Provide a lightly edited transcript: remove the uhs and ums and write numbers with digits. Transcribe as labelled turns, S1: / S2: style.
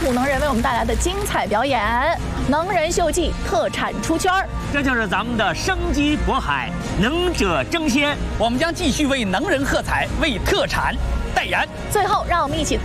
S1: 土能人为我们带来的精彩表演，能人秀技特产出圈儿。
S2: 这就是咱们的生机渤海，能者争先。
S3: 我们将继续为能人喝彩，为特产代言。
S1: 最后，让我们一起